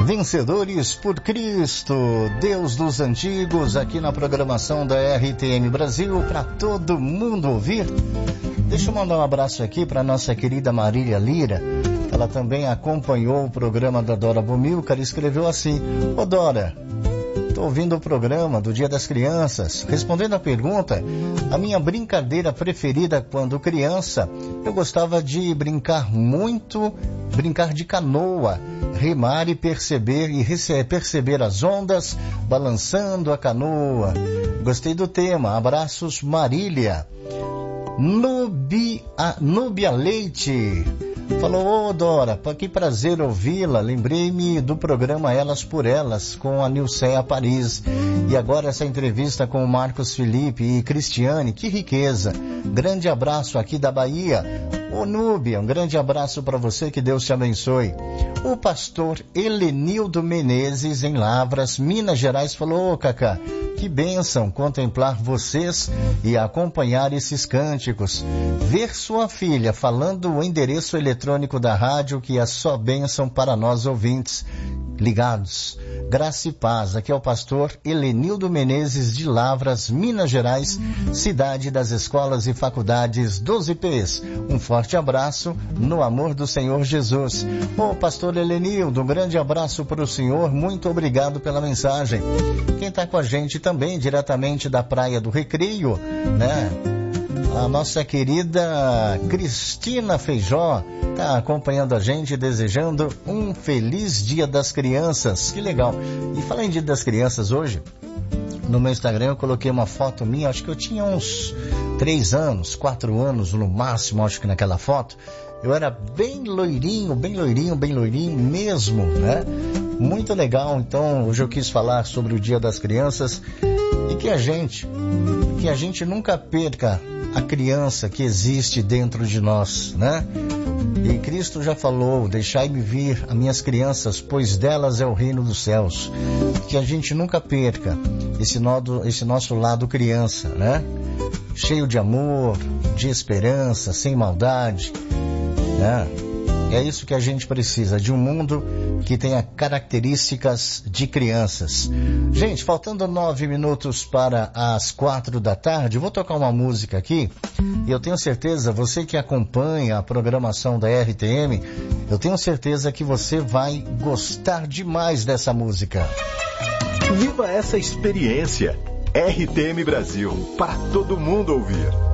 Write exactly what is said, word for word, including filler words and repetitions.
Vencedores por Cristo, Deus dos antigos, aqui na programação da R T M Brasil, para todo mundo ouvir. Deixa eu mandar um abraço aqui para nossa querida Marília Lira. Ela também acompanhou o programa da Dora Bomilcar e escreveu assim: Ô Dora, estou ouvindo o programa do Dia das Crianças. Respondendo a pergunta, a minha brincadeira preferida quando criança, eu gostava de brincar muito, brincar de canoa, remar e perceber e perceber as ondas balançando a canoa. Gostei do tema. Abraços, Marília. Nubia, Núbia Leite falou: ô Dora, que prazer ouvi-la. Lembrei-me do programa Elas por Elas com a Nilceia Paris. E agora essa entrevista com o Marcos Felipe e Cristiane, que riqueza. Grande abraço aqui da Bahia. Ô Núbia, um grande abraço para você, que Deus te abençoe. O pastor Helenildo Menezes, em Lavras, Minas Gerais, falou: ô Cacá, que bênção contemplar vocês e acompanhar esses cânticos. Ver sua filha falando o endereço eletrônico da rádio, que é só bênção para nós ouvintes ligados. Graça e paz. Aqui é o pastor Helenildo Menezes de Lavras, Minas Gerais, cidade das escolas e faculdades dos I Pês. Um forte abraço no amor do Senhor Jesus. Ô pastor Helenildo, um grande abraço para o senhor, muito obrigado pela mensagem. Quem está com a gente também, diretamente da Praia do Recreio, né? A nossa querida Cristina Feijó está acompanhando a gente, desejando um feliz Dia das Crianças. Que legal. E falando em Dia das Crianças, hoje, no meu Instagram eu coloquei uma foto minha, acho que eu tinha uns três anos, quatro anos no máximo, acho que naquela foto. Eu era bem loirinho, bem loirinho, bem loirinho mesmo, né? Muito legal. Então, hoje eu quis falar sobre o Dia das Crianças e que a gente, que a gente nunca perca a criança que existe dentro de nós, né? E Cristo já falou: deixai-me vir as minhas crianças, pois delas é o reino dos céus. Que a gente nunca perca esse, nodo, esse nosso lado criança, né? Cheio de amor, de esperança, sem maldade, né? É isso que a gente precisa, de um mundo que tenha características de crianças. Gente, faltando nove minutos para as quatro da tarde, vou tocar uma música aqui. E eu tenho certeza, você que acompanha a programação da R T M, eu tenho certeza que você vai gostar demais dessa música. Viva essa experiência! R T M Brasil, para todo mundo ouvir.